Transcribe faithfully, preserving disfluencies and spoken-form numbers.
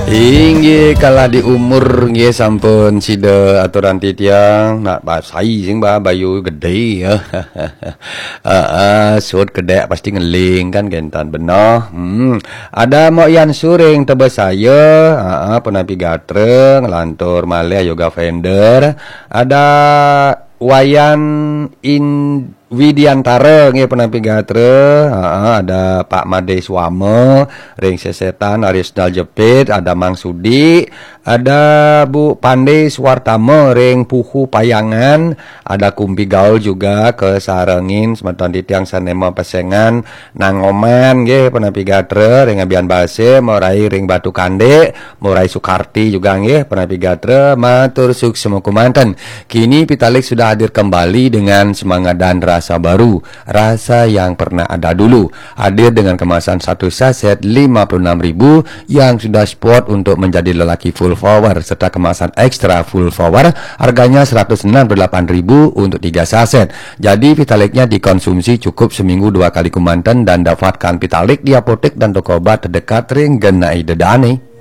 Inggih kalah di umur nggih sampun sida aturan titiang nak basai sing ba bayu gede ya. Heeh, sud gede pasti ngeling kan gentan benoh. Hmm. Ada mau yan suring tebes saya, heeh penapi gatreng lantur malih yoga vendor. Ada wayan in Widiantara nggih penapi gatre, heeh, ada Pak Made Swame, ring sesetan Arisdal Jepit, ada Mang Sudi, ada Bu Pande Suwartama ring Puhu Payangan, ada Kumpi Gaul juga ke Sarengin semeton titiang sanema pesengan Nangoman nggih penapi gatre ring Abian Base, morai ring Batu Kande, morai Sukarti juga nggih penapi gatre, matur sukses kumanten. Kini Pitalik sudah hadir kembali dengan semangat dan rasa baru, rasa yang pernah ada dulu. Hadir dengan kemasan satu saset lima puluh enam ribu yang sudah sport untuk menjadi lelaki full power, serta kemasan ekstra full power harganya seratus enam puluh delapan ribu untuk tiga saset. Jadi Vitaliknya dikonsumsi cukup seminggu dua kali kumanten dan dapatkan Vitalik di apotek dan toko obat terdekat ring genai dedane.